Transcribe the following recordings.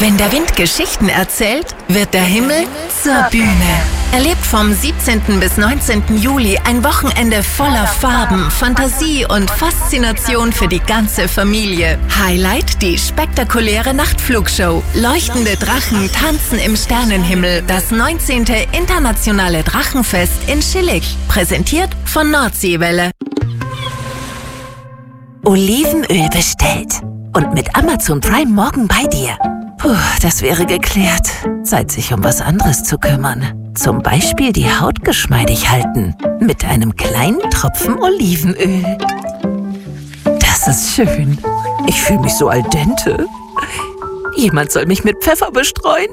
Wenn der Wind Geschichten erzählt, wird der Himmel zur Bühne. Erlebt vom 17. bis 19. Juli ein Wochenende voller Farben, Fantasie und Faszination für die ganze Familie. Highlight die spektakuläre Nachtflugshow. Leuchtende Drachen tanzen im Sternenhimmel. Das 19. Internationale Drachenfest in Schillig. Präsentiert von Nordseewelle. Olivenöl bestellt. Und mit Amazon Prime morgen bei dir. Puh, das wäre geklärt. Zeit, sich um was anderes zu kümmern. Zum Beispiel die Haut geschmeidig halten. Mit einem kleinen Tropfen Olivenöl. Das ist schön. Ich fühle mich so al dente. Jemand soll mich mit Pfeffer bestreuen.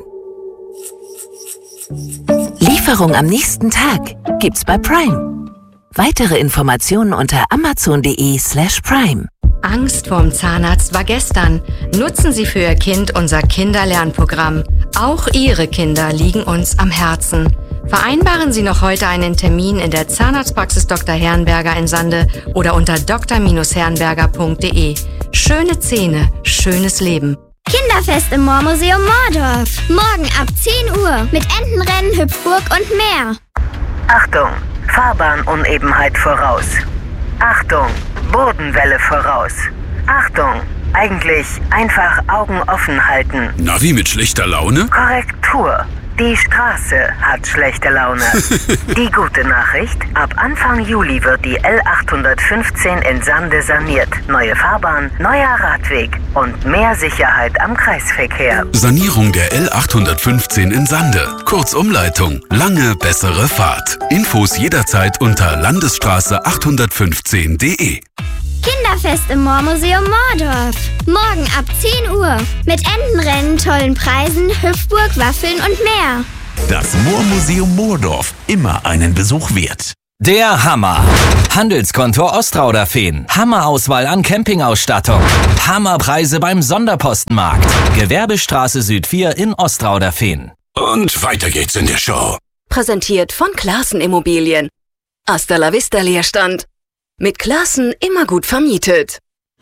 Lieferung am nächsten Tag gibt's bei Prime. Weitere Informationen unter amazon.de/prime. Angst vorm Zahnarzt war gestern. Nutzen Sie für Ihr Kind unser Kinderlernprogramm. Auch Ihre Kinder liegen uns am Herzen. Vereinbaren Sie noch heute einen Termin in der Zahnarztpraxis Dr. Herrenberger in Sande oder unter dr-herrenberger.de. Schöne Zähne, schönes Leben. Kinderfest im Moormuseum Moordorf. Morgen ab 10 Uhr mit Entenrennen, Hüpfburg und mehr. Achtung, Fahrbahnunnebenheit voraus. Achtung, Bodenwelle voraus. Achtung, eigentlich einfach Augen offen halten. Navi mit schlechter Laune? Korrektur. Die Straße hat schlechte Laune. Die gute Nachricht, ab Anfang Juli wird die L815 in Sande saniert. Neue Fahrbahn, neuer Radweg und mehr Sicherheit am Kreisverkehr. Sanierung der L815 in Sande. Kurzumleitung. Lange bessere Fahrt. Infos jederzeit unter landesstraße815.de. Kinderfest im Moormuseum Moordorf. Morgen ab 10 Uhr mit Entenrennen, tollen Preisen, Hüpfburg, Waffeln und mehr. Das Moormuseum Moordorf, immer einen Besuch wert. Der Hammer. Handelskonto Ostrauderfehn. Hammerauswahl an Campingausstattung. Hammerpreise beim Sonderpostenmarkt. Gewerbestraße Süd 4 in Ostrauderfehn. Und weiter geht's in der Show. Präsentiert von Classen Immobilien. Hasta la vista Leerstand. Mit Classen immer gut vermietet.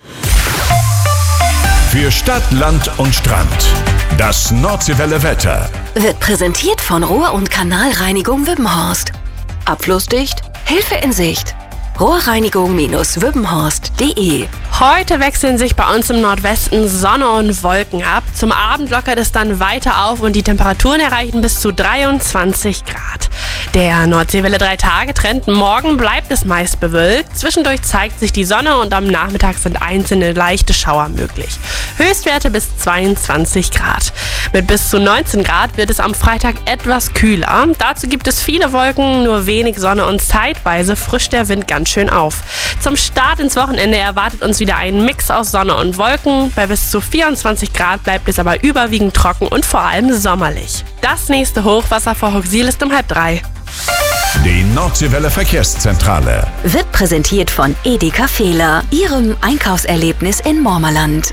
Für Stadt, Land und Strand. Das Nordseewelle Wetter. Wird präsentiert von Rohr- und Kanalreinigung Wippenhorst. Abflussdicht, Hilfe in Sicht. Rohrreinigung-wippenhorst.de. Heute wechseln sich bei uns im Nordwesten Sonne und Wolken ab. Zum Abend lockert es dann weiter auf und die Temperaturen erreichen bis zu 23 Grad. Der Nordseewelle 3-Tage-Trend. Morgen bleibt es meist bewölkt. Zwischendurch zeigt sich die Sonne und am Nachmittag sind einzelne leichte Schauer möglich. Höchstwerte bis 22 Grad. Mit bis zu 19 Grad wird es am Freitag etwas kühler. Dazu gibt es viele Wolken, nur wenig Sonne und zeitweise frischt der Wind ganz schön auf. Zum Start ins Wochenende erwartet uns wieder ein Mix aus Sonne und Wolken. Bei bis zu 24 Grad bleibt es aber überwiegend trocken und vor allem sommerlich. Das nächste Hochwasser vor Hochsiel ist um 2:30. Die Nordseewelle Verkehrszentrale. Wird präsentiert von Edeka Fehler, Ihrem Einkaufserlebnis in Mormerland.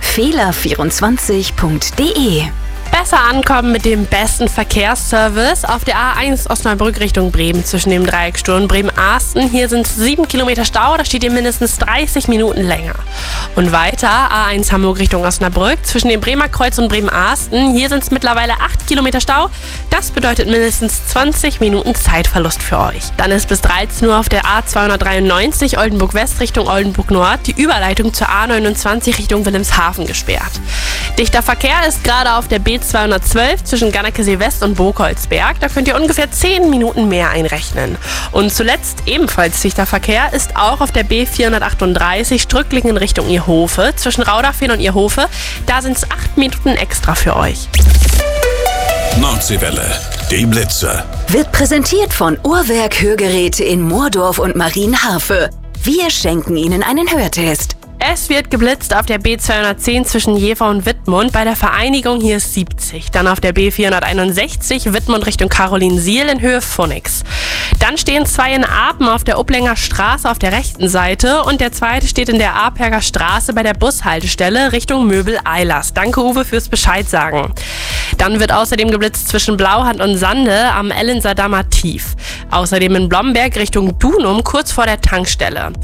Fehler24.de. Besser ankommen mit dem besten Verkehrsservice auf der A1 Osnabrück Richtung Bremen zwischen dem Dreieck Sturm Bremen-Arsten. Hier sind 7 Kilometer Stau, da steht ihr mindestens 30 Minuten länger. Und weiter A1 Hamburg Richtung Osnabrück zwischen dem Bremer Kreuz und Bremen-Arsten. Hier sind es mittlerweile 8 Kilometer Stau. Das bedeutet mindestens 20 Minuten Zeitverlust für euch. Dann ist bis 13 Uhr auf der A293 Oldenburg West Richtung Oldenburg Nord die Überleitung zur A29 Richtung Wilhelmshaven gesperrt. Dichter Verkehr ist gerade auf der B212 zwischen Gannerkesee West und Burgholzberg. Da könnt ihr ungefähr 10 Minuten mehr einrechnen. Und zuletzt ebenfalls dichter Verkehr ist auch auf der B438 Strücklingen Richtung Ierhofe zwischen Raudafehn und Ierhofe. Da sind es 8 Minuten extra für euch. Nordseewelle, die Blitze. Wird präsentiert von Uhrwerk Hörgeräte in Moordorf und Marienharfe. Wir schenken Ihnen einen Hörtest. Es wird geblitzt auf der B210 zwischen Jever und Wittmund. Bei der Vereinigung hier ist 70. Dann auf der B461 Wittmund Richtung Carolinsiel in Höhe Phoenix. Dann stehen 2 in Apen auf der Upplänger Straße auf der rechten Seite und der zweite steht in der Aperger Straße bei der Bushaltestelle Richtung Möbel-Eilers. Danke Uwe fürs Bescheid sagen. Dann wird außerdem geblitzt zwischen Blauhand und Sande am Ellensadamer Tief. Außerdem in Blomberg Richtung Dunum kurz vor der Tankstelle.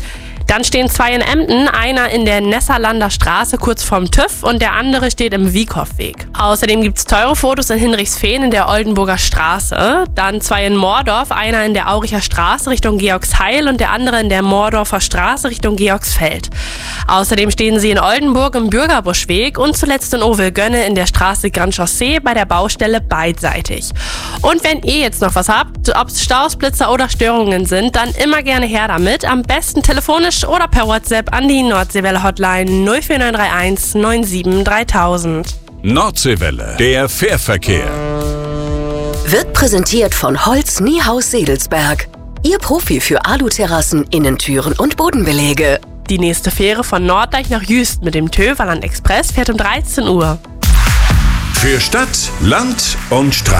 Dann stehen 2 in Emden, einer in der Nesserlander Straße kurz vorm TÜV und der andere steht im Wiekhoffweg. Außerdem gibt's teure Fotos in Hinrichsfehn in der Oldenburger Straße. Dann 2 in Moordorf, einer in der Auricher Straße Richtung Georgsheil und der andere in der Moordorfer Straße Richtung Georgsfeld. Außerdem stehen sie in Oldenburg im Bürgerbuschweg und zuletzt in Ovelgönne in der Straße Grand Chaussee bei der Baustelle beidseitig. Und wenn ihr jetzt noch was habt, ob es Staus, Blitzer oder Störungen sind, dann immer gerne her damit. Am besten telefonisch oder per WhatsApp an die Nordseewelle Hotline 04931 97 3000. Nordseewelle, der Fährverkehr. Wird präsentiert von Holz Niehaus Sedelsberg. Ihr Profi für Aluterrassen, Innentüren und Bodenbelege. Die nächste Fähre von Norddeich nach Jüst mit dem Töverland Express fährt um 13 Uhr. Für Stadt, Land und Strand.